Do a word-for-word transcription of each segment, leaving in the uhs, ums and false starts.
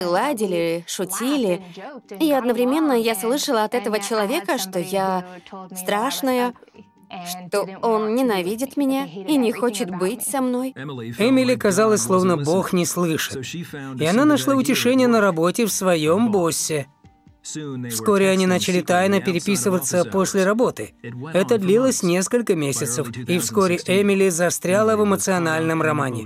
ладили, шутили. И одновременно я слышала от этого человека, что я страшная, что он ненавидит меня и не хочет быть со мной. Эмили казалось, словно Бог не слышит. И она нашла утешение на работе в своем боссе. Вскоре они начали тайно переписываться после работы. Это длилось несколько месяцев, и вскоре Эмили застряла в эмоциональном романе.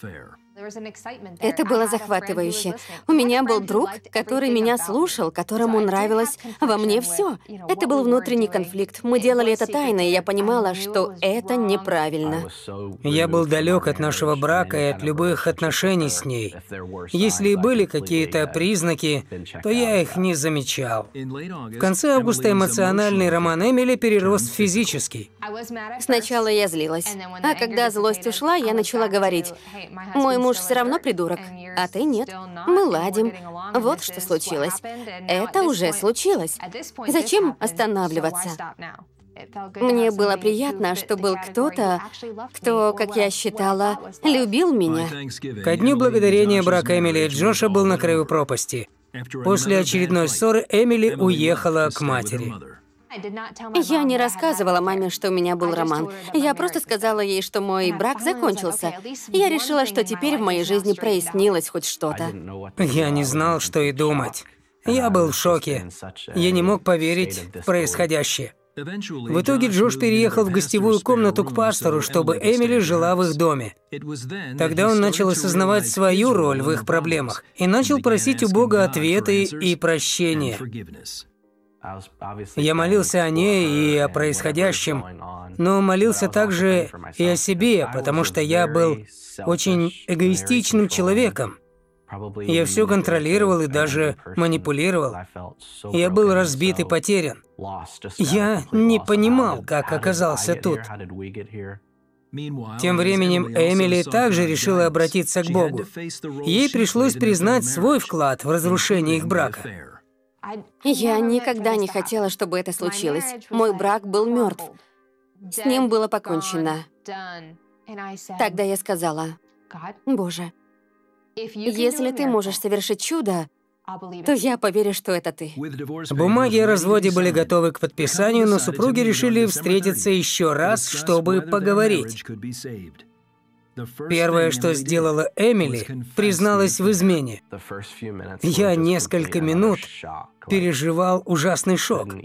Это было захватывающе. У меня был друг, который меня слушал, которому нравилось во мне все. Это был внутренний конфликт. Мы делали это тайно, и я понимала, что это неправильно. Я был далек от нашего брака и от любых отношений с ней. Если и были какие-то признаки, то я их не замечал. В конце августа эмоциональный роман Эмили перерос в физический. Сначала я злилась, а когда злость ушла, я начала говорить: «Мой муж все равно придурок, а ты нет. Мы ладим. Вот что случилось. Это уже случилось. Зачем останавливаться?» Мне было приятно, что был кто-то, кто, как я считала, любил меня. Ко дню благодарения брак Эмили и Джоша был на краю пропасти. После очередной ссоры Эмили уехала к матери. Я не рассказывала маме, что у меня был роман. Я просто сказала ей, что мой брак закончился. Я решила, что теперь в моей жизни прояснилось хоть что-то. Я не знал, что и думать. Я был в шоке. Я не мог поверить в происходящее. В итоге Джош переехал в гостевую комнату к пастору, чтобы Эмили жила в их доме. Тогда он начал осознавать свою роль в их проблемах и начал просить у Бога ответы и прощения. Я молился о ней и о происходящем, но молился также и о себе, потому что я был очень эгоистичным человеком. Я все контролировал и даже манипулировал. Я был разбит и потерян. Я не понимал, как оказался тут. Тем временем Эмили также решила обратиться к Богу. Ей пришлось признать свой вклад в разрушение их брака. Я никогда не хотела, чтобы это случилось. Мой брак был мертв. С ним было покончено. Тогда я сказала: «Боже, если ты можешь совершить чудо, то я поверю, что это ты». Бумаги о разводе были готовы к подписанию, но супруги решили встретиться еще раз, чтобы поговорить. Первое, что сделала Эмили, призналась в измене. Я несколько минут переживал ужасный шок.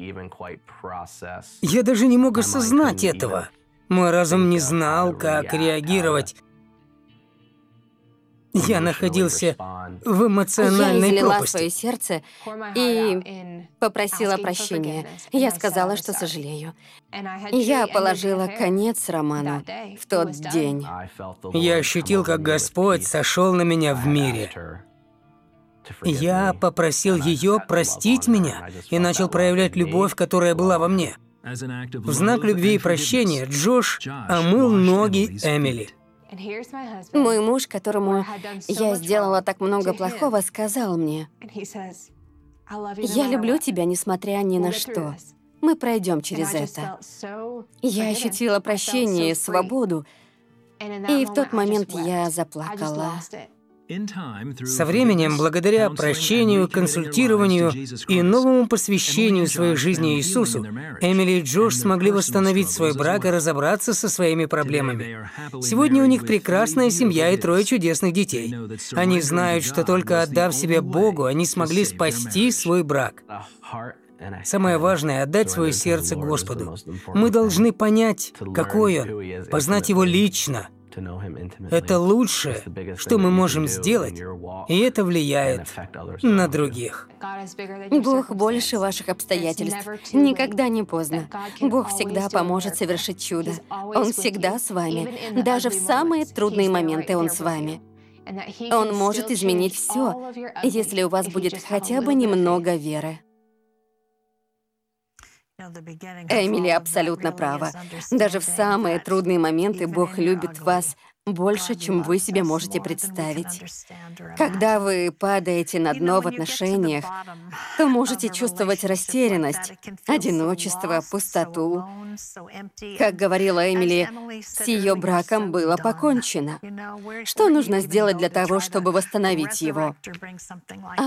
Я даже не мог осознать этого. Мой разум не знал, как реагировать. Я находился в эмоциональной Я излила пропасти. свое сердце и попросила прощения. Я сказала, что сожалею. Я положила конец роману в тот день. Я ощутил, как Господь сошел на меня в мире. Я попросил ее простить меня и начал проявлять любовь, которая была во мне. В знак любви и прощения Джош омыл ноги Эмили. Мой муж, которому я сделала так много плохого, сказал мне: «Я люблю тебя, несмотря ни на что. Мы пройдем через это». Я ощутила прощение и свободу, и в тот момент я заплакала. Со временем, благодаря прощению, консультированию и новому посвящению своей жизни Иисусу, Эмили и Джош смогли восстановить свой брак и разобраться со своими проблемами. Сегодня у них прекрасная семья и трое чудесных детей. Они знают, что только отдав себя Богу, они смогли спасти свой брак. Самое важное — отдать свое сердце Господу. Мы должны понять, какой Он, познать Его лично. Это лучшее, что мы можем сделать, и это влияет на других. Бог больше ваших обстоятельств. Никогда не поздно. Бог всегда поможет совершить чудо. Он всегда с вами. Даже в самые трудные моменты Он с вами. Он может изменить все, если у вас будет хотя бы немного веры. Эмили абсолютно права. Даже в самые трудные моменты Бог любит вас больше, чем вы себе можете представить. Когда вы падаете на дно в отношениях, то можете чувствовать растерянность, одиночество, пустоту. Как говорила Эмили, с ее браком было покончено. Что нужно сделать для того, чтобы восстановить его?